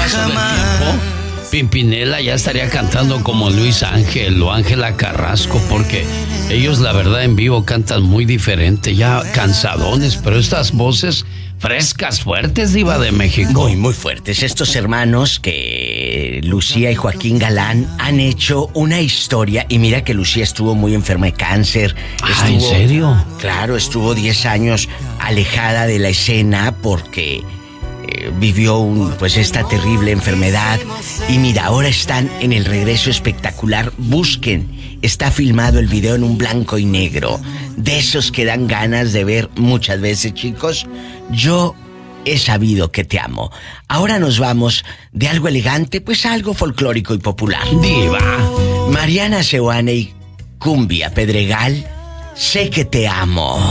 paso del tiempo, Pimpinela ya estaría cantando como Luis Ángel o Ángela Carrasco, porque ellos la verdad en vivo cantan muy diferente, ya cansadones, pero estas voces frescas, fuertes, diva de México. Muy, muy fuertes. Estos hermanos que Lucía y Joaquín Galán han hecho una historia, y mira que Lucía estuvo muy enferma de cáncer. ¿En serio? Claro, estuvo 10 años alejada de la escena porque vivió esta terrible enfermedad. Y mira, ahora están en el regreso espectacular. Busquen, está filmado el video en un blanco y negro, de esos que dan ganas de ver muchas veces, chicos. Yo he sabido que te amo. Ahora nos vamos de algo elegante, pues a algo folclórico y popular. Diva. Mariana Seoane y Cumbia Pedregal, sé que te amo.